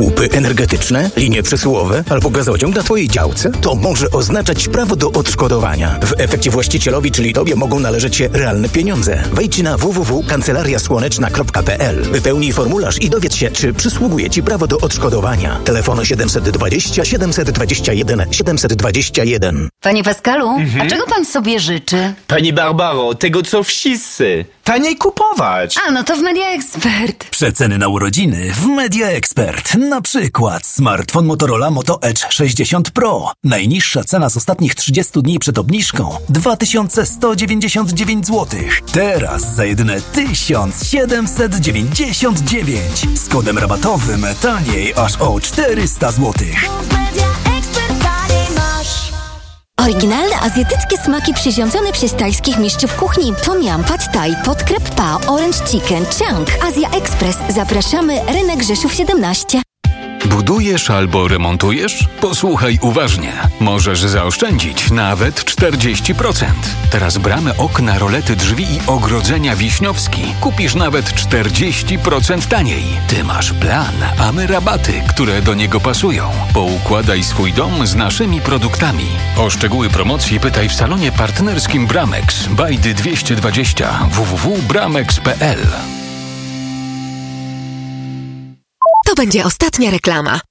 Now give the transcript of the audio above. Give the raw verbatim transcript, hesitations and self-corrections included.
Słupy energetyczne, linie przesyłowe albo gazociąg na Twojej działce? To może oznaczać prawo do odszkodowania. W efekcie właścicielowi, czyli Tobie, mogą należeć się realne pieniądze. Wejdź na w w w kropka kancelaria słoneczna kropka p l. Wypełnij formularz i dowiedz się, czy przysługuje Ci prawo do odszkodowania. Telefon siedemset dwadzieścia siedemset dwadzieścia jeden siedemset dwadzieścia jeden. Panie Pascalu, Mhm. a czego pan sobie życzy? Pani Barbaro, tego co wszyscy. Taniej kupować. A, no to w Media Expert. Przeceny na urodziny w Media Expert. Na przykład smartfon Motorola Moto Edge sześćdziesiąt Pro. Najniższa cena z ostatnich trzydziestu dni przed obniżką dwa tysiące sto dziewięćdziesiąt dziewięć złotych. Teraz za jedyne tysiąc siedemset dziewięćdziesiąt dziewięć. Z kodem rabatowym taniej aż o czterysta złotych. Oryginalne azjatyckie smaki przyrządzone przez tajskich mistrzów kuchni. Tom Yum, Pad Thai, Podkrep Pa, Orange Chicken, Chang. Azja Express. Zapraszamy, rynek Rzeszów siedemnaście. Budujesz albo remontujesz? Posłuchaj uważnie. Możesz zaoszczędzić nawet czterdzieści procent. Teraz bramy, okna, rolety, drzwi i ogrodzenia Wiśniowski kupisz nawet czterdzieści procent taniej. Ty masz plan, a my rabaty, które do niego pasują. Poukładaj swój dom z naszymi produktami. O szczegóły promocji pytaj w salonie partnerskim Bramex. Bajdy dwieście dwadzieścia w w w kropka bramex kropka p l. To będzie ostatnia reklama.